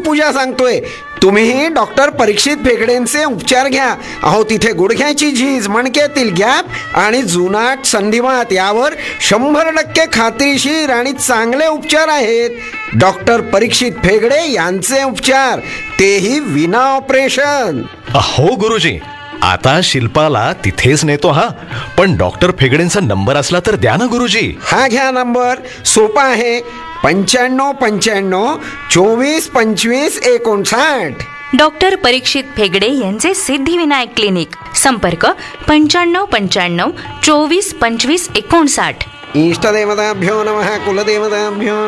पूजा सांगतोय. तुम्ही डॉक्टर परीक्षित फेगडेंचे उपचार घ्या. अहो तिथे गुडघ्याची झीज, मणक्यातील गॅप आणि जुनाट संधिवात यावर 100% खात्रीशीर आणि चांगले उपचार आहेत. डॉक्टर परीक्षित फेगडे यांचे उपचार, तेही विना ऑपरेशन. हो गुरुजी, आता शिल्पाला तिथेच नेतो. हा पण डॉक्टर फेगडेंचा नंबर असला तर द्या ना गुरुजी. हा घ्या नंबर, सोपा आहे. 9595 24 25 59. डॉक्टर परीक्षित फेगडे यांचे सिद्धिविनायक क्लिनिक. संपर्क 9595 24 25 59. इष्टदेवताभ्यो नमः, कुलदेवताभ्यो